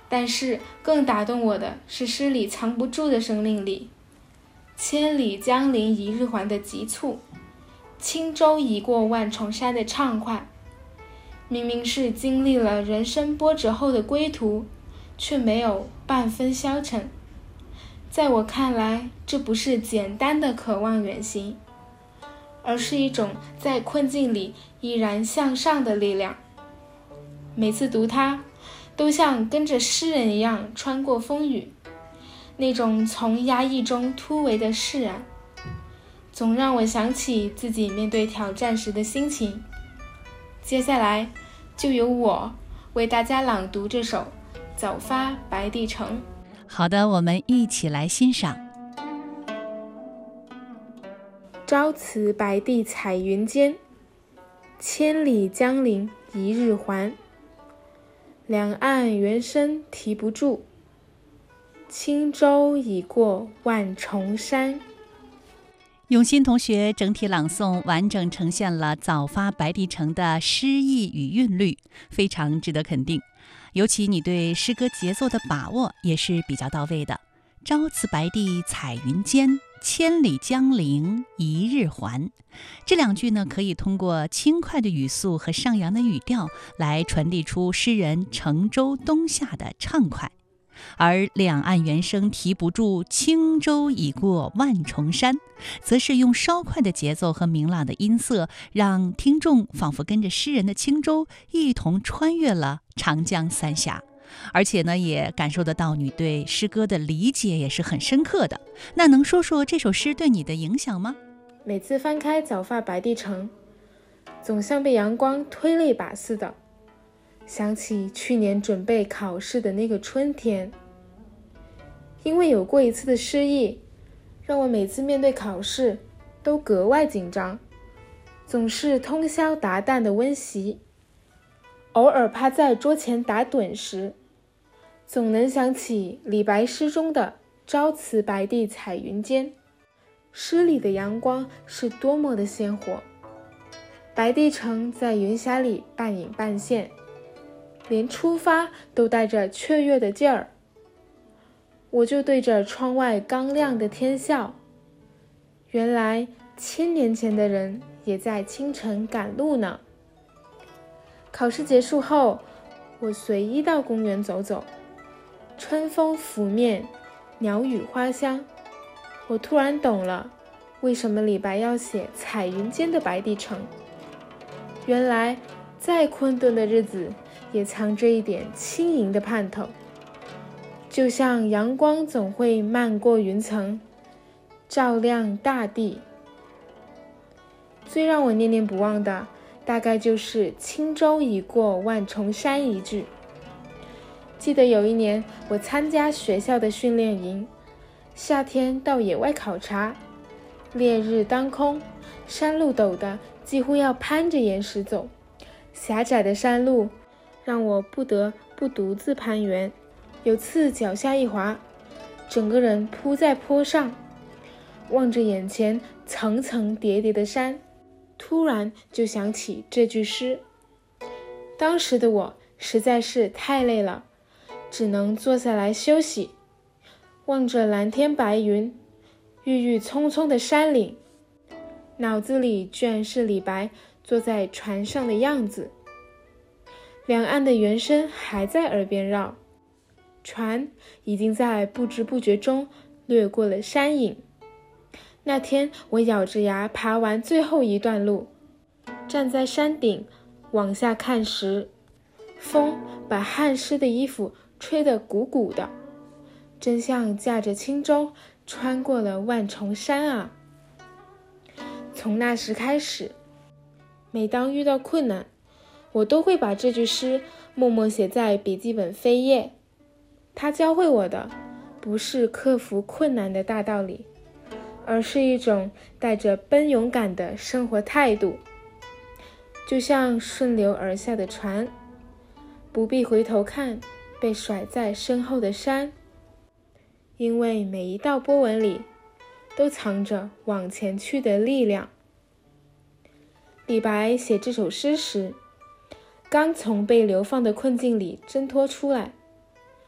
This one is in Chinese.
但是更打动我的是诗里藏不住的生命力，千里江陵一日还的急促，轻舟已过万重山的畅快。明明是经历了人生波折后的归途，却没有半分消沉。在我看来，这不是简单的渴望远行，而是一种在困境里依然向上的力量。每次读它，都像跟着诗人一样穿过风雨，那种从压抑中突围的释然，总让我想起自己面对挑战时的心情。接下来就由我为大家朗读这首《早发白帝城》。 好的，我们一起来欣赏。 朝辞白帝彩云间，千里江陵一日还。两岸猿声啼不住，轻舟已过万重山。 永新同学整体朗诵完整呈现了早发白帝城的诗意与韵律，非常值得肯定。尤其你对诗歌节奏的把握也是比较到位的。朝辞白帝彩云间，千里江陵一日还。这两句呢，可以通过轻快的语速和上扬的语调来传递出诗人乘舟东下的畅快。而两岸猿声啼不住，轻舟已过万重山，则是用稍快的节奏和明朗的音色，让听众仿佛跟着诗人的轻舟一同穿越了长江三峡。而且呢，也感受得到你对诗歌的理解也是很深刻的。那能说说这首诗对你的影响吗？ 每次翻开《早发白帝城》，总像被阳光推了一把似的，想起去年准备考试的那个春天。因为有过一次的失忆，让我每次面对考试都格外紧张，总是通宵达旦的温习。偶尔趴在桌前打盹时，总能想起李白诗中的朝辞白帝彩云间。诗里的阳光是多么的鲜活，白帝城在云霞里半隐半现，连出发都带着雀跃的劲儿。我就对着窗外刚亮的天笑，原来1000年前的人也在清晨赶路呢。考试结束后，我随意到公园走走，春风拂面，鸟语花香。我突然懂了，为什么李白要写彩云间的白帝城。原来再困顿的日子也藏着一点轻盈的盼头，就像阳光总会漫过云层，照亮大地。最让我念念不忘的，大概就是轻舟已过万重山一句。记得有一年我参加学校的训练营，夏天到野外考察，烈日当空，山路陡的几乎要攀着岩石走，狭窄的山路让我不得不独自攀援。有次脚下一滑，整个人扑在坡上，望着眼前层层叠叠的山，突然就想起这句诗。当时的我实在是太累了，只能坐下来休息，望着蓝天白云，郁郁葱葱的山岭，脑子里居然是李白坐在船上的样子。两岸的猿声还在耳边绕，船已经在不知不觉中掠过了山影。那天我咬着牙爬完最后一段路，站在山顶往下看时，风把汗湿的衣服吹得鼓鼓的，真像驾着轻舟穿过了万重山啊。从那时开始，每当遇到困难，我都会把这句诗默默写在笔记本扉页。它教会我的不是克服困难的大道理，而是一种带着奔勇感的生活态度。就像顺流而下的船，不必回头看被甩在身后的山，因为每一道波纹里都藏着往前去的力量。李白写这首诗时，刚从被流放的困境里挣脱出来，